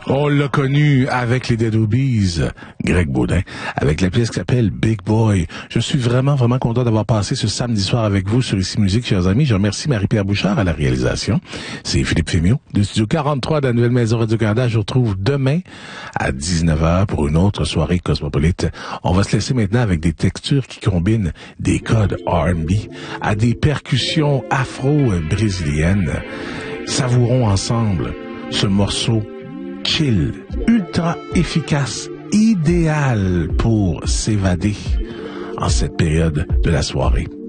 On l'a connu avec les Dead Obies, Greg Baudin, avec la pièce qui s'appelle Big Boy. Je suis vraiment content d'avoir passé ce samedi soir avec vous sur Ici Musique, chers amis. Je remercie Marie-Pierre Bouchard à la réalisation. C'est Philippe Fémiot, du studio 43 de la Nouvelle Maison Radio-Canada. Je vous retrouve demain à 19h pour une autre soirée cosmopolite. On va se laisser maintenant avec des textures qui combinent des codes R&B à des percussions afro-brésiliennes. Savourons ensemble ce morceau chill, ultra efficace, idéal pour s'évader en cette période de la soirée.